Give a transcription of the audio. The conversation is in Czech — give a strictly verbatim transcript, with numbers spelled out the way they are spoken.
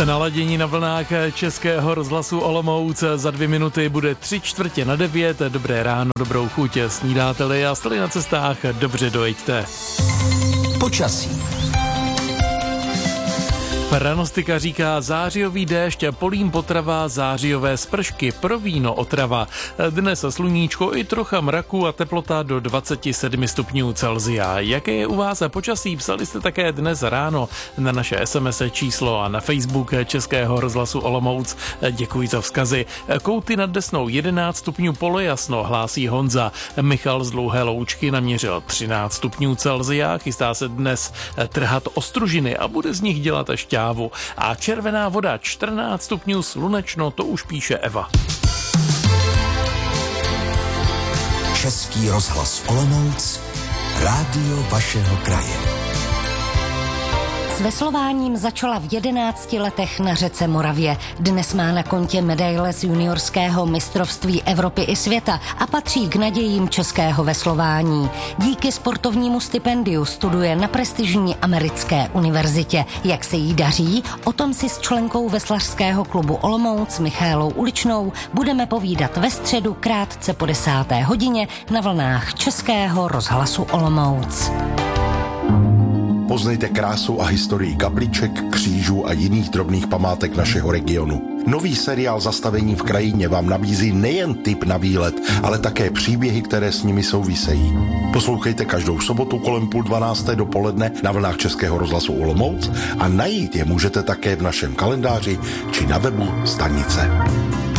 Jste naladění na vlnách Českého rozhlasu Olomouc. Za dvě minuty bude tři čtvrtě na devět. Dobré ráno, dobrou chuť, snídáte-li a jste-li na cestách, dobře dojeďte. Počasí. Pranostika říká zářijový déšť, polím potrava, zářijové spršky, pro víno otrava. Dnes sluníčko i trocha mraku a teplota do dvacet sedm stupňů Celsia. Jaké je u vás počasí? Psali jste také dnes ráno na naše es em es číslo a na Facebook Českého rozhlasu Olomouc. Děkuji za vzkazy. Kouty nad Desnou jedenáct stupňů polojasno, hlásí Honza. Michal z Dlouhé Loučky naměřil třináct stupňů Celsia, chystá se dnes trhat ostružiny a bude z nich dělat šťávu. A červená voda čtrnáct stupňů slunečno, to už píše Eva. Český rozhlas Olomouc, rádio vašeho kraje. S veslováním začala v jedenácti letech na řece Moravě. Dnes má na kontě medaile z juniorského mistrovství Evropy i světa a patří k nadějím českého veslování. Díky sportovnímu stipendiu studuje na prestižní americké univerzitě. Jak se jí daří? O tom si s členkou veslařského klubu Olomouc Michaelou Uličnou budeme povídat ve středu krátce po desáté hodině na vlnách Českého rozhlasu Olomouc. Poznejte krásu a historii kapliček, křížů a jiných drobných památek našeho regionu. Nový seriál Zastavení v krajině vám nabízí nejen tip na výlet, ale také příběhy, které s nimi souvisejí. Poslouchejte každou sobotu kolem půl dvanácté dopoledne na vlnách Českého rozhlasu Olomouc a najít je můžete také v našem kalendáři či na webu stanice.